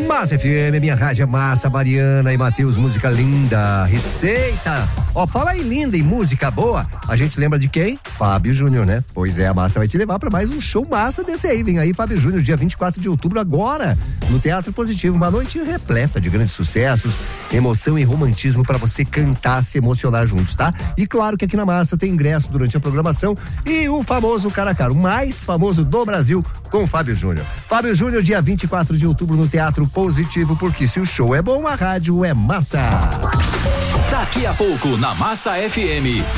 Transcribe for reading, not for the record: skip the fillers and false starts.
Massa FM, minha rádio é massa, Mariana e Matheus, música linda, receita. Ó, fala aí linda e música boa, a gente lembra de quem? Fábio Júnior, né? Pois é, a Massa vai te levar pra mais um show massa desse aí. Vem aí, Fábio Júnior, dia 24 de outubro, agora, no Teatro Positivo. Uma noite repleta de grandes sucessos, emoção e romantismo pra você cantar, se emocionar juntos, tá? E claro que aqui na Massa tem ingresso durante a programação e o famoso cara a cara, o mais famoso do Brasil, com o Fábio Júnior. Fábio Júnior, dia 24 de outubro no Teatro Positivo, porque se o show é bom, a rádio é massa. Daqui a pouco na Massa FM,